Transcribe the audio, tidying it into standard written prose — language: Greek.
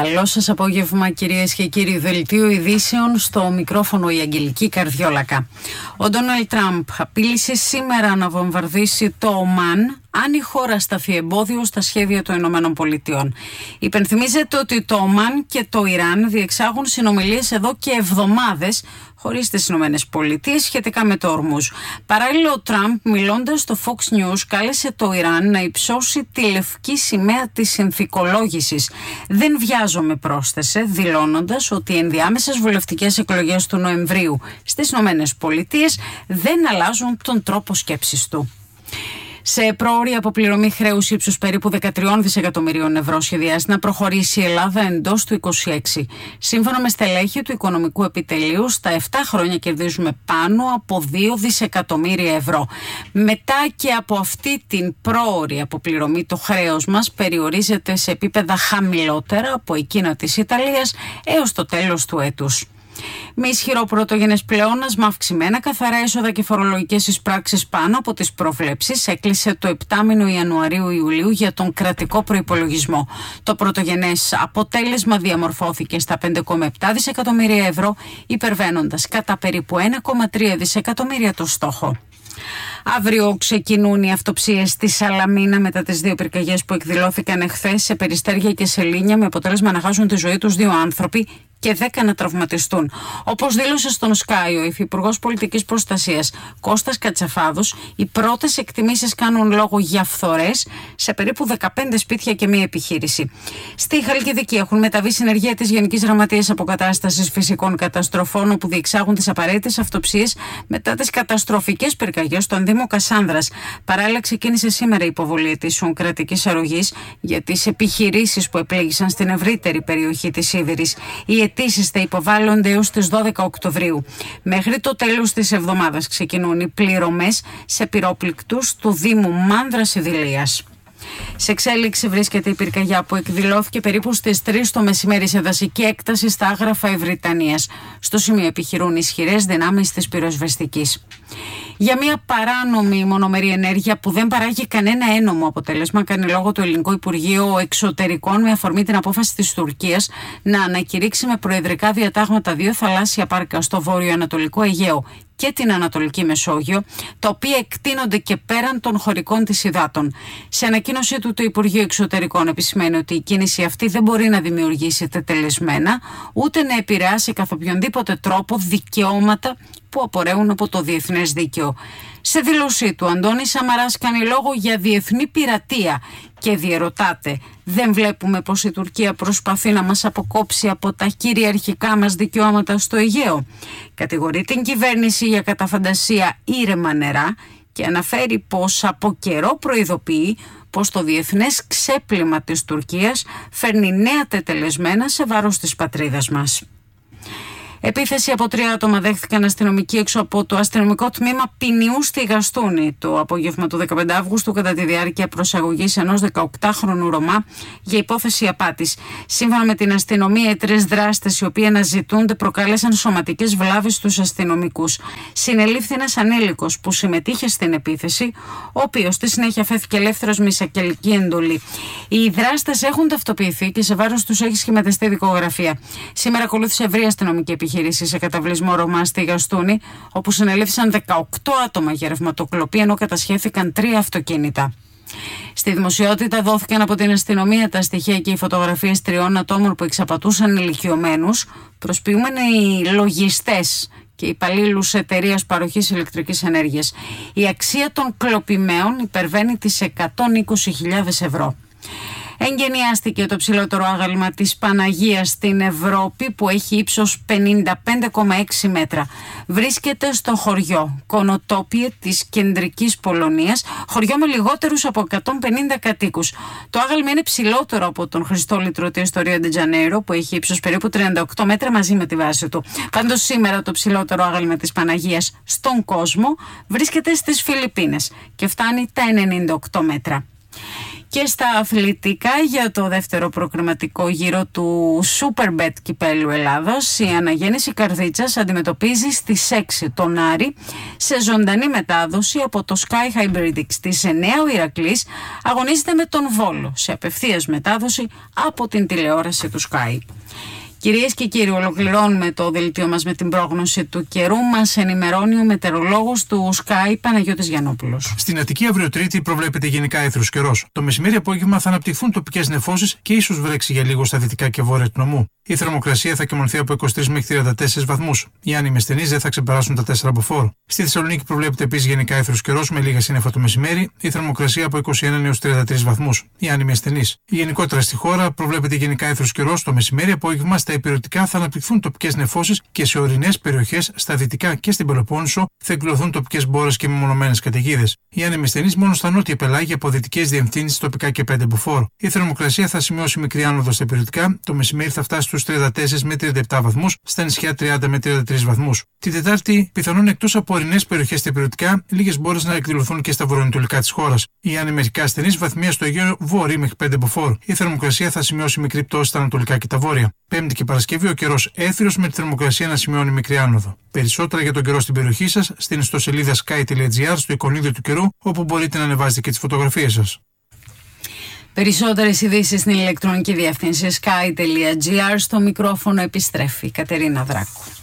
Καλό σας απόγευμα, κυρίες και κύριοι. Δελτίο ειδήσεων, στο μικρόφωνο η Αγγελική Καρδιόλακα. Ο Ντόναλντ Τραμπ απείλησε σήμερα να βομβαρδίσει το Ομάν αν η χώρα σταθεί εμπόδιο στα σχέδια των Ηνωμένων Πολιτειών. Υπενθυμίζεται ότι το Ομάν και το Ιράν διεξάγουν συνομιλίες εδώ και εβδομάδες χωρίς τις Ηνωμένες Πολιτείες σχετικά με το Ορμούζ. Παράλληλα, ο Τραμπ, μιλώντας στο Fox News, κάλεσε το Ιράν να υψώσει τη λευκή σημαία της συνθηκολόγησης. «Δεν βιάζομαι», πρόσθεσε, δηλώνοντας ότι οι ενδιάμεσες βουλευτικές εκλογές του Νοεμβρίου στις Ηνωμένες Πολιτείες δεν αλλάζουν τον τρόπο σκέψης του. Σε πρόωρη αποπληρωμή χρέους ύψους περίπου 13 δισεκατομμυρίων ευρώ σχεδιάζεται να προχωρήσει η Ελλάδα εντός του 2026. Σύμφωνα με στελέχη του Οικονομικού Επιτελείου, στα 7 χρόνια κερδίζουμε πάνω από 2 δισεκατομμύρια ευρώ. Μετά και από αυτή την πρόωρη αποπληρωμή, το χρέος μας περιορίζεται σε επίπεδα χαμηλότερα από εκείνα της Ιταλίας έως το τέλος του έτους. Με ισχυρό πρωτογενές πλεόνασμα, αυξημένα καθαρά έσοδα και φορολογικές εισπράξεις πάνω από τις προβλέψεις, έκλεισε το επτάμηνο Ιανουαρίου-Ιουλίου για τον κρατικό προϋπολογισμό. Το πρωτογενές αποτέλεσμα διαμορφώθηκε στα 5,7 δισεκατομμύρια ευρώ, υπερβαίνοντας κατά περίπου 1,3 δισεκατομμύρια το στόχο. Αύριο ξεκινούν οι αυτοψίες στη Σαλαμίνα μετά τις 2 πυρκαγιές που εκδηλώθηκαν εχθές σε Περιστέρια και Σελήνια, με αποτέλεσμα να χάσουν τη ζωή τους 2 άνθρωποι και 10 να τραυματιστούν. Όπως δήλωσε στον Sky ο Υφυπουργός Πολιτικής Προστασίας Κώστας Κατσαφάδος, οι πρώτες εκτιμήσεις κάνουν λόγο για φθορές σε περίπου 15 σπίτια και μία επιχείρηση. Στη Χαλκιδική έχουν μεταβεί συνεργεία της Γενικής Γραμματείας Αποκατάστασης Φυσικών Καταστροφών, όπου διεξάγουν τις απαραίτητες αυτοψίες μετά τις καταστροφικές πυρκαγιές στον Δήμο Κασάνδρας. Παράλληλα, ξεκίνησε σήμερα η υποβολή αιτήσεων κρατικής αρρωγής για τις επιχειρήσεις που επλήγησαν στην ευρύτερη περιοχή της Σίβηρης. Οι αιτήσεις θα υποβάλλονται έως τις 12 Οκτωβρίου. Μέχρι το τέλος της εβδομάδας ξεκινούν οι πληρωμές σε πυρόπληκτους του Δήμου Μάνδρας Ιδηλίας. Σε εξέλιξη βρίσκεται η πυρκαγιά που εκδηλώθηκε περίπου στις 3 το μεσημέρι σε δασική έκταση στα Άγραφα Ευρυτανίας. Στο σημείο επιχειρούν ισχυρές δυνάμεις της πυροσβεστικής. Για μια παράνομη μονομερή ενέργεια που δεν παράγει κανένα ένομο αποτέλεσμα, κάνει λόγο το Ελληνικό Υπουργείο Εξωτερικών με αφορμή την απόφαση της Τουρκίας να ανακηρύξει με προεδρικά διατάγματα 2 θαλάσσια πάρκα στο βόρειο-ανατολικό Αιγαίο και την Ανατολική Μεσόγειο, τα οποία εκτείνονται και πέραν των χωρικών της υδάτων. Σε ανακοίνωσή του, το Υπουργείο Εξωτερικών επισημαίνει ότι η κίνηση αυτή δεν μπορεί να δημιουργήσει τετελεσμένα, ούτε να επηρεάσει καθ' οποιονδήποτε τρόπο δικαιώματα που απορρέουν από το διεθνές δίκαιο. Σε δήλωσή του, Αντώνης Σαμαράς κάνει λόγο για διεθνή πειρατεία και διερωτάται: δεν βλέπουμε πως η Τουρκία προσπαθεί να μας αποκόψει από τα κυριαρχικά μας δικαιώματα στο Αιγαίο? Κατηγορεί την κυβέρνηση για καταφαντασία ήρεμα νερά και αναφέρει πως από καιρό προειδοποιεί πως το διεθνές ξέπλυμα της Τουρκίας φέρνει νέα τετελεσμένα σε βάρος της πατρίδας μας. Επίθεση από 3 άτομα δέχθηκαν αστυνομικοί έξω από το αστυνομικό τμήμα Ποινιού στη Γαστούνη το απόγευμα του 15 Αύγουστου κατά τη διάρκεια προσαγωγής ενός 18χρονου Ρωμά για υπόθεση απάτης. Σύμφωνα με την αστυνομία, οι 3 δράστες οι οποίοι αναζητούνται προκάλεσαν σωματικές βλάβες στους αστυνομικούς. Συνελήφθη ένας ανήλικος που συμμετείχε στην επίθεση, ο οποίος στη συνέχεια φέθηκε ελεύθερος με εισαγγελική εντολή. Οι δράστες έχουν ταυτοποιηθεί και σε βάρος τους έχει σχηματιστεί δικογραφία. Σήμερα ακολούθησε ευρεία αστυνομική επιχείρηση σε καταβλισμό Ρωμά στη Γαστούνη, όπου συνελήφθησαν 18 άτομα για ρευματοκλοπή, ενώ κατασχέθηκαν 3 αυτοκίνητα. Στη δημοσιότητα δόθηκαν από την αστυνομία τα στοιχεία και οι φωτογραφίες 3 ατόμων που εξαπατούσαν ηλικιωμένους, προσποιούμενοι λογιστές και υπαλλήλους εταιρείας παροχής ηλεκτρικής ενέργειας. Η αξία των κλοπημαίων υπερβαίνει τις 120.000 ευρώ. Εγκαινιάστηκε το ψηλότερο άγαλμα της Παναγίας στην Ευρώπη, που έχει ύψος 55,6 μέτρα. Βρίσκεται στο χωριό Κονοτόπιε της κεντρικής Πολωνίας, χωριό με λιγότερους από 150 κατοίκους. Το άγαλμα είναι ψηλότερο από τον Χριστό Λυτρωτή στο Ρίο ντε Τζανέιρο, που έχει ύψος περίπου 38 μέτρα μαζί με τη βάση του. Πάντως σήμερα το ψηλότερο άγαλμα της Παναγίας στον κόσμο βρίσκεται στις Φιλιππίνες και φτάνει τα 98 μέτρα. Και στα αθλητικά, για το δεύτερο προκριματικό γύρο του Superbet Κυπέλλου Ελλάδος, η Αναγέννηση Καρδίτσας αντιμετωπίζει στις 6 τον Άρη σε ζωντανή μετάδοση από το Sky Hybrid. Στις 9 ο Ηρακλής αγωνίζεται με τον Βόλο σε απευθείας μετάδοση από την τηλεόραση του Sky. Κυρίες και κύριοι, ολοκληρώνουμε το δελτίο μας με την πρόγνωση του καιρού. Μας ενημερώνει ο μετεωρολόγος του Sky, Παναγιώτης Γιαννόπουλος. Στην Αττική αύριο Τρίτη προβλέπεται γενικά έθρος καιρός. Το μεσημέρι απόγευμα θα αναπτυχθούν τοπικές νεφώσεις και ίσως βρέξει για λίγο στα δυτικά και βόρεια του νομού. Η θερμοκρασία θα κυμανθεί από 23 μέχρι 34 βαθμούς. Οι άνεμοι ασθενείς δεν θα ξεπεράσουν τα 4 μποφόρ. Στη Θεσσαλονίκη προβλέπεται επίσης γενικά έθρος καιρός με λίγα σύννεφα το μεσημέρι. Η θερμοκρασία από 21 έως 33 βαθμούς. Οι άνεμοι ασθενείς. Γενικότερα στη χώρα προβλέπεται γενικά έθρος καιρός το μεσημέρι. Απόγευμα στα υπηρετικά θα αναπτυχθούν τοπικές νεφώσεις και σε ορεινές περιοχές στα δυτικά και στην Πελοπόννησο θα εκδηλωθούν τοπικές μπόρες και μεμονωμένες καταιγίδες. Οι άνεμοι ασθενείς μόνο στα νότια πελάγια από δυτικές διευθύνσεις τοπικά και 5 μποφόρ. Η θερμοκρασία θα σημειώσει μικρή άνοδο στα υπηρετικά. Το μεσημέρι θα φτάσει στους 34 με 37 βαθμούς, στα νησιά 30 με 33 βαθμούς. Την Τετάρτη, πιθανόν εκτός από ορεινές περιοχές στα υπηρετικά, λίγες μπόρες να εκδηλωθούν και στα βορειοανατολικά της χώρας. Οι άνεμοι ασθενείς βαθμία στο Αιγαίο βόρειο μέχρι 5 μποφόρ. Η θερμοκρασία θα σημειώσει μικρή πτώση στα ανατολικά και τα βόρεια. Πέμπτη και Παρασκευή ο καιρός έθριος με τη θερμοκρασία να σημειώνει μικρή άνοδο. Περισσότερα για τον καιρό στην περιοχή σας στην ιστοσελίδα sky.gr στο εικονίδιο του καιρού, όπου μπορείτε να ανεβάζετε και τις φωτογραφίες σας. Περισσότερες ειδήσεις στην ηλεκτρονική διεύθυνση sky.gr. Στο μικρόφωνο επιστρέφει η Κατερίνα Δράκου.